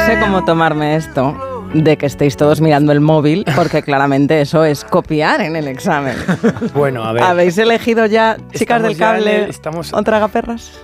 sé cómo tomarme esto de que estéis todos mirando el móvil, porque claramente eso es copiar en el examen. Bueno, a ver. ¿Habéis elegido ya, chicas del cable, o tragaperras?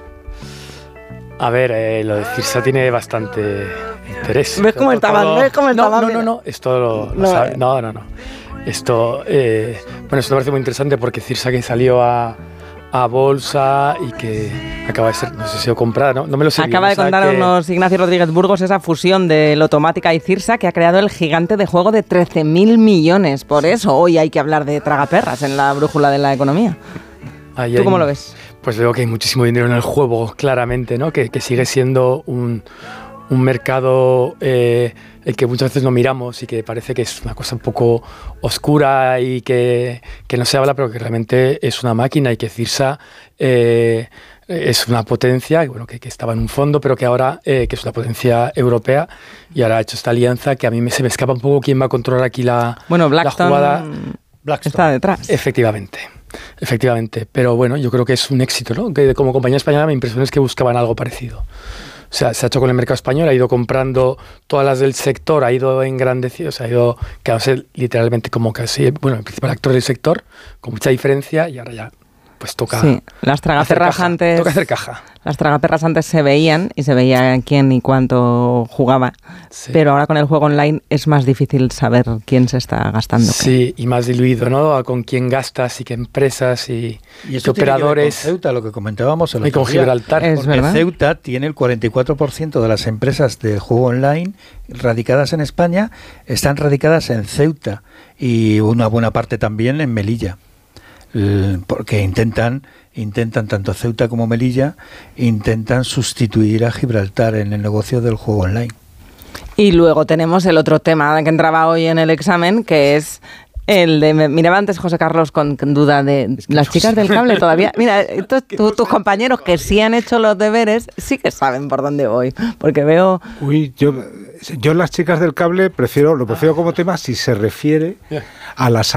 A ver, lo de Cirsa tiene bastante interés. ¿Ves cómo estaban? ¿Ves cómo estaban? No, esto lo sabe. No. Esto, bueno, esto me parece muy interesante porque Cirsa que salió a bolsa y que acaba de ser, no sé si se comprada, no me lo sé. Acaba de contarnos Ignacio Rodríguez Burgos esa fusión de Lotomática y Cirsa que ha creado el gigante de juego de 13.000 millones. Por eso hoy hay que hablar de tragaperras en la brújula de la economía. ¿Tú cómo lo ves? Pues veo que hay muchísimo dinero en el juego, claramente, ¿no? Que sigue siendo un mercado el que muchas veces no miramos y que parece que es una cosa un poco oscura y que no se habla, pero que realmente es una máquina y que Cirsa es una potencia bueno, que estaba en un fondo, pero que ahora que es una potencia europea y ahora ha hecho esta alianza que a mí se me escapa un poco quién va a controlar aquí la jugada. Blackstone está detrás. Efectivamente, pero bueno, yo creo que es un éxito, ¿no? Que como compañía española mi impresión es que buscaban algo parecido. O sea, se ha hecho con el mercado español, ha ido comprando todas las del sector, ha ido engrandeciendo, ha ido quedándose literalmente como casi, bueno, el principal actor del sector, con mucha diferencia, y ahora ya pues toca. Sí, las tragaperras antes. Toca hacer caja. Las tragaperras antes se veían y se veía quién y cuánto jugaba, sí. Pero ahora con el juego online es más difícil saber quién se está gastando. Sí, y más diluido, ¿no? Con quién gastas y qué empresas y qué operadores. Con Ceuta, lo que comentábamos el otro día. Y con Gibraltar. Porque Ceuta tiene el 44% de las empresas de juego online radicadas en España, están radicadas en Ceuta y una buena parte también en Melilla. Porque intentan tanto Ceuta como Melilla intentan sustituir a Gibraltar en el negocio del juego online. Y luego tenemos el otro tema que entraba hoy en el examen, que es el de, miraba antes José Carlos con duda de las chicas del cable todavía. Mira, tus compañeros que sí han hecho los deberes sí que saben por dónde voy, porque veo. Uy, yo las chicas del cable lo prefiero como tema si se refiere a las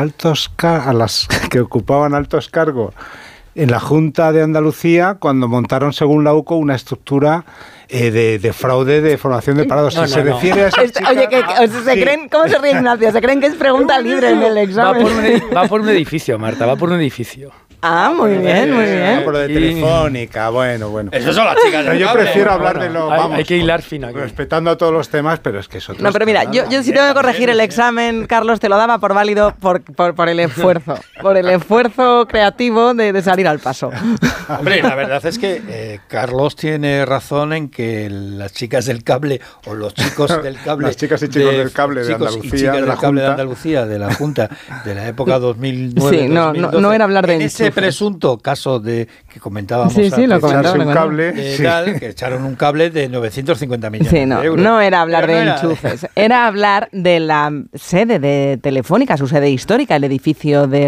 que ocupaban altos cargos en la Junta de Andalucía cuando montaron, según la UCO, una estructura de fraude de formación de parados. Se refiere a esas chicas... Oye, ¿se creen? ¿Cómo se ríe Ignacio? ¿Se creen que es pregunta libre en el examen? Va por un edificio, Marta, va por un edificio. Ah, muy bien, muy bien. Por lo de Telefónica, bueno. Eso son las chicas del Yo cable. prefiero hablar de lo... Vamos, hay que hilar fino aquí. Respetando a todos los temas, pero es que es otro. No, pero mira, yo sí tengo que corregir el examen, Carlos, te lo daba por válido por el esfuerzo. Por el esfuerzo creativo de salir al paso. Hombre, la verdad es que Carlos tiene razón en que las chicas del cable o los chicos del cable... Las chicas y chicos del cable de Andalucía, de la cable de Andalucía, de la Junta, de la época 2009, sí, 2012. No era hablar de ese presunto caso de que comentábamos que echaron un cable de 950 millones de euros. No era hablar de enchufes, era hablar de la sede de Telefónica, su sede histórica, el edificio de